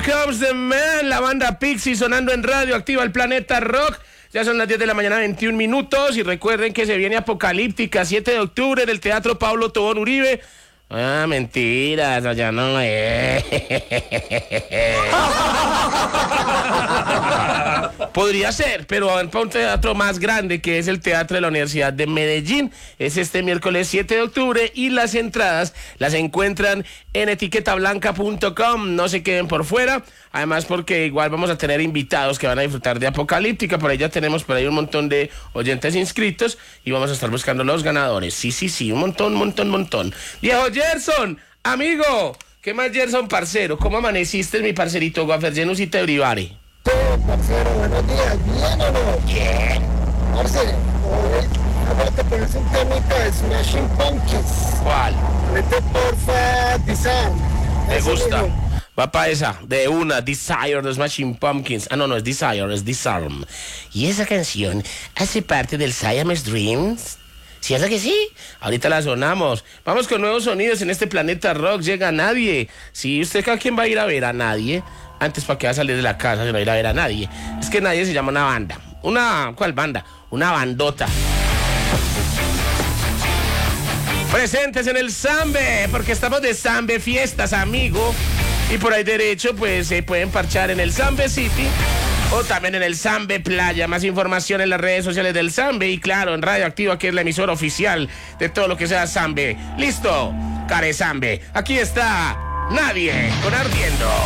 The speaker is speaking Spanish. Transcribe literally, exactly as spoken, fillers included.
Comes the Man, la banda Pixie sonando en radio, activa el Planeta Rock. Ya son las diez de la mañana, veintiún minutos. Y recuerden que se viene Apocalíptica, siete de octubre, en el Teatro Pablo Tobón Uribe. Ah, mentiras, allá no es. Podría ser, pero para un teatro más grande, que es el Teatro de la Universidad de Medellín. Es este miércoles siete de octubre y las entradas las encuentran en etiqueta blanca punto com. No se queden por fuera, además porque igual vamos a tener invitados que van a disfrutar de Apocalíptica. Por ahí ya tenemos por ahí un montón de oyentes inscritos y vamos a estar buscando los ganadores. Sí, sí, sí, un montón, montón, montón. Viejo Gerson, amigo, ¿qué más, Gerson, parcero? ¿Cómo amaneciste, mi parcerito Guafer Genus y Tebribare? Todo, parcero, buenos días, ¿bien o no? Bien. Parce, hoy, aparte pones un temita de Smashing Pumpkins. ¿Cuál? Vete porfa, Disarm. Me Ese gusta. mismo. Va para esa, de una, Desire, de Smashing Pumpkins. Ah, no, no es Desire, es Disarm. ¿Y esa canción hace parte del Siamese Dreams? ¿Cierto que sí? Ahorita la sonamos. Vamos con nuevos sonidos en este Planeta Rock. Llega Nadie. Si usted, ¿a quién va a ir a ver? A Nadie. Antes, ¿para qué va a salir de la casa si no va a ir a ver a nadie? Es que Nadie se llama una banda. Una, ¿cuál banda? Una bandota. Presentes en el Sambe, porque estamos de Sambe Fiestas, amigo. Y por ahí derecho, pues se pueden parchar en el Sambe City o también en el Sambe Playa. Más información en las redes sociales del Sambe y claro, en Radio Activa, que es la emisora oficial de todo lo que sea Sambe. Listo, Care Sambe. Aquí está Nadie con Ardiendo.